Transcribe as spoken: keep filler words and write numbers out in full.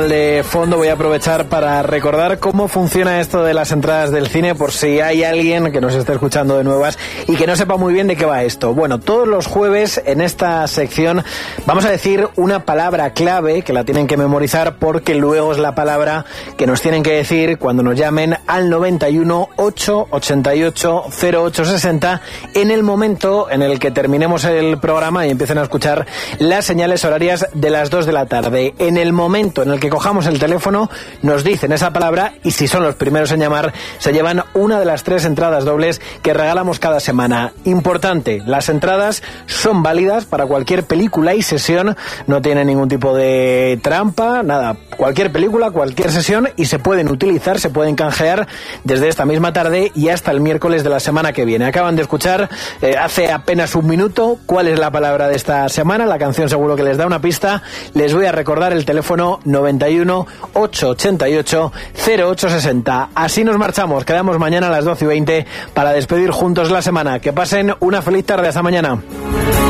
De fondo voy a aprovechar para recordar cómo funciona esto de las entradas del cine, por si hay alguien que nos esté escuchando de nuevas y que no sepa muy bien de qué va esto. Bueno, todos los jueves en esta sección vamos a decir una palabra clave que la tienen que memorizar, porque luego es la palabra que nos tienen que decir cuando nos llamen al noventa y uno, ocho ochenta y ocho, cero ocho sesenta en el momento en el que terminemos el programa y empiecen a escuchar las señales horarias de las dos de la tarde. En el momento en el que cojamos el teléfono, nos dicen esa palabra y si son los primeros en llamar, se llevan una de las tres entradas dobles que regalamos cada semana. Importante, las entradas son válidas para cualquier película y sesión, no tienen ningún tipo de trampa, nada, cualquier película, cualquier sesión, y se pueden utilizar, se pueden canjear desde esta misma tarde y hasta el miércoles de la semana que viene. Acaban de escuchar eh, hace apenas un minuto cuál es la palabra de esta semana, la canción seguro que les da una pista. Les voy a recordar el teléfono noventa y uno, ocho ochenta y ocho, cero ocho sesenta. Así nos marchamos, quedamos mañana a las doce y veinte para despedir juntos la semana. Que pasen una feliz tarde, hasta mañana.